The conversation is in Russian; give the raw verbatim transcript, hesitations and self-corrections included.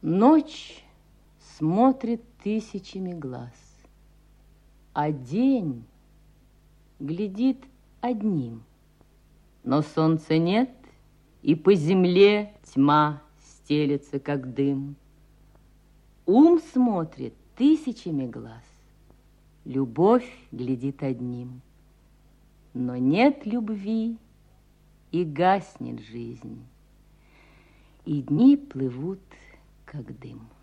Ночь смотрит тысячами глаз, а день глядит одним. Но солнца нет, и по земле тьма стелется, как дым. Ум смотрит тысячами глаз, любовь глядит одним. Но нет любви, и гаснет жизнь, и дни плывут, как дым.